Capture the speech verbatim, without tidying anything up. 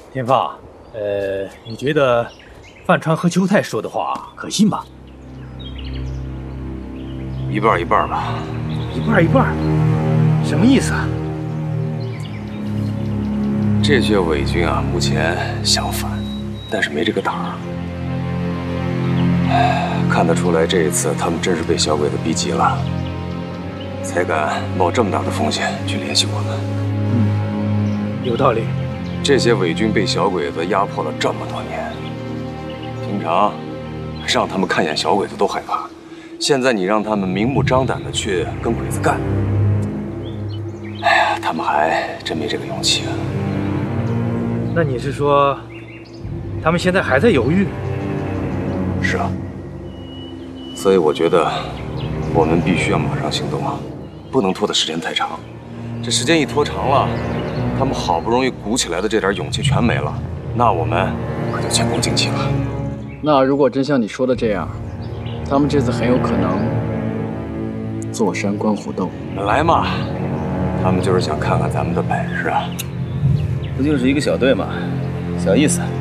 天放，呃，你觉得范川和邱泰说的话可信吗？ 一半一半吧。 一半一半，什么意思啊？ 这些伪军啊，目前想反，但是没这个胆儿。哎，看得出来，这一次他们真是被小鬼子逼急了，才敢冒这么大的风险去联系我们。 嗯，有道理。 这些伪军被小鬼子压迫了这么多年，平常让他们看见小鬼子都害怕，现在你让他们明目张胆的去跟鬼子干，哎呀，他们还真没这个勇气啊。 那你是说，他们现在还在犹豫？ 是啊，所以我觉得我们必须要马上行动啊，不能拖的时间太长。这时间一拖长了，他们好不容易鼓起来的这点勇气全没了，那我们可就前功尽弃了。 那如果真像你说的这样，他们这次很有可能坐山观虎斗。 本来嘛，他们就是想看看咱们的本事啊。不就是一个小队嘛，小意思。